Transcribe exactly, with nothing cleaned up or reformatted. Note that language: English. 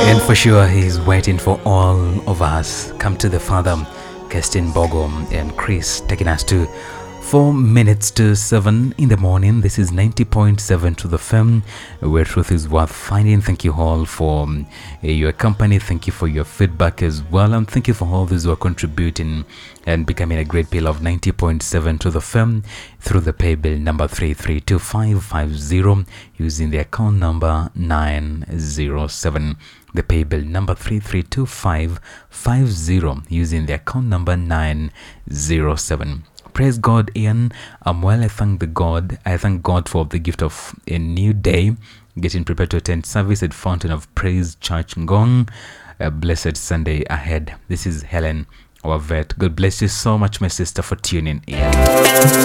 And for sure, He's waiting for all of us. Come to the Father, Kestin Bogom and Chris, taking us to four minutes to seven in the morning. This is ninety point seven to the F M, where truth is worth finding. Thank you all for um, your company. Thank you for your feedback as well. And thank you for all those who are contributing and becoming a great pillar of ninety point seven to the F M through the pay bill number three three two five five zero using the account number nine zero seven. The pay bill number three three two five five zero using the account number nine zero seven. Praise God, Ian. I'm well. I thank the God. I thank God for the gift of a new day. Getting prepared to attend service at Fountain of Praise Church Ngong. A blessed Sunday ahead. This is Helen, our vet. God bless you so much, my sister, for tuning in.